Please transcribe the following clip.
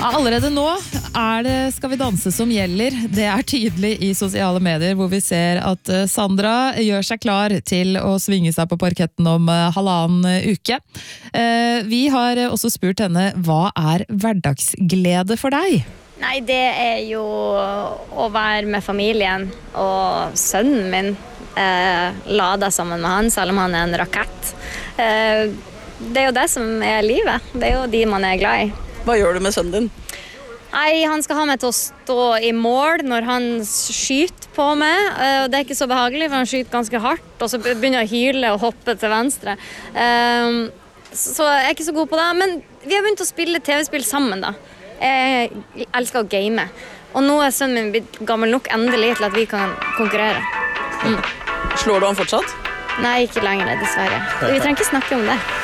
Allerede nå det Skal vi danse som gjelder. Det tydelig i sosiale medier, hvor vi ser at Sandra gjør seg klar til å svinge seg på parketten om halvannen uke. Vi har også spurt henne, hva hverdagsglede for deg? Nei, det jo å være med familien og sønnen min. Lade sammen med han, selv om han en rakett. Det jo det som livet. Det jo de man glad i. Hva gjør du med sønnen din? Nei, han skal ha meg til å stå i mål når han skyter på meg. Det ikke så behagelig, for han skyter ganske hardt, og så begynner jeg å hyle og hoppe til venstre. Så jeg ikke så god på det, men vi har begynt å spille TV-spill sammen da. Jeg elsker å game, og nå sønnen min blitt gammel nok endelig til at vi kan konkurrere. Slår du han fortsatt? Nei, ikke lenger, dessverre. Vi trenger ikke snakke om det.